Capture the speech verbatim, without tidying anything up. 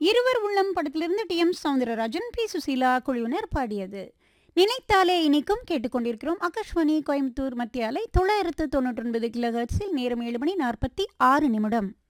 இருவர் உள்ளம் படத்திலிருந்து D M Soundararajan, B Susheela குழுவினர் பாடியது. நினைத்தாலே இனிக்கும் கேட்டுக்கொண்டிருக்கிறோம். ஆகாஷ்வாணி கோயம்புத்தூர் மத்திய அலை தொள்ளாயிரத்து தொன்னூற்றி ஒன்பது கிலோஹெர்ட்ஸில் நேரம் ஏழு மணி நாற்பத்தி ஆறு நிமிடம்.